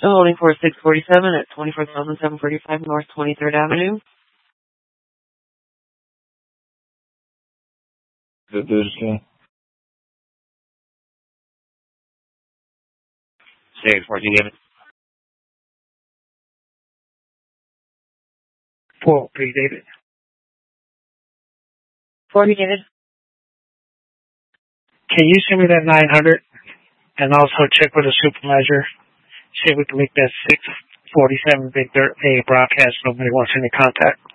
The holding for 647 at 24,745 North 23rd Avenue. Good Thursday. Say it, 14 David. 403 David. 40 David. Can you send me that 900 and also check with the supervisor? See if we can make that 647 Big Dirt A broadcast. Nobody wants any contact.